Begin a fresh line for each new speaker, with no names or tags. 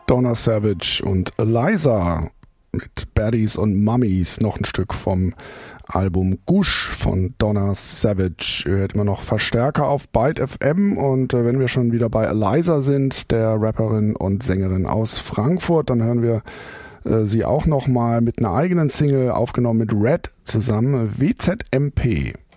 Donna Savage und Eliza mit Baddies und Mummies, noch ein Stück vom Album Gush von Donna Savage. Ihr hört immer noch Verstärker auf Byte FM und wenn wir schon wieder bei Eliza sind, der Rapperin und Sängerin aus Frankfurt, dann hören wir sie auch nochmal mit einer eigenen Single aufgenommen mit Red zusammen, WZMP.